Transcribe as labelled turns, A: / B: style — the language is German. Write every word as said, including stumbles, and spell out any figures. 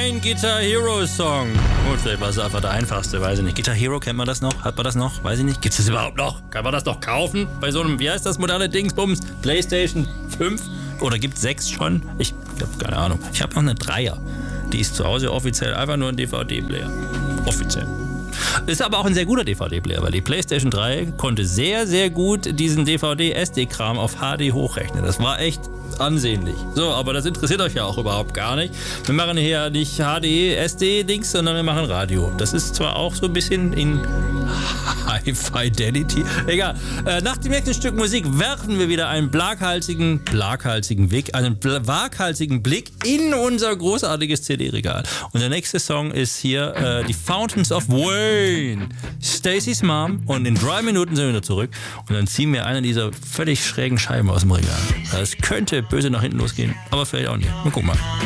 A: ein Guitar Hero Song. Gut, vielleicht war es einfach der einfachste, weiß ich nicht. Guitar Hero, kennt man das noch? Hat man das noch? Weiß ich nicht. Gibt es das überhaupt noch? Kann man das noch kaufen? Bei so einem, wie heißt das moderne Dingsbums? PlayStation fünf? Oder gibt es sechs schon? Ich habe keine Ahnung. Ich habe noch eine Dreier. Die ist zu Hause offiziell einfach nur ein D V D-Player. Offiziell. Ist aber auch ein sehr guter D V D-Player, weil die PlayStation drei konnte sehr, sehr gut diesen D V D-S D-Kram auf H D hochrechnen. Das war echt ansehnlich. So, aber das interessiert euch ja auch überhaupt gar nicht. Wir machen hier nicht H D, S D-Dings, sondern wir machen Radio. Das ist zwar auch so ein bisschen in High Fidelity. Egal. Äh, nach dem nächsten Stück Musik werfen wir wieder einen blaghalsigen, blaghalsigen Blick, einen waghalsigen Blick in unser großartiges C D-Regal. Und der nächste Song ist hier äh, die Fountains of Wayne. Stacey's Mom. Und in drei Minuten sind wir wieder zurück. Und dann ziehen wir eine dieser völlig schrägen Scheiben aus dem Regal. Das könnte böse nach hinten losgehen, aber vielleicht auch nicht. Mal gucken mal.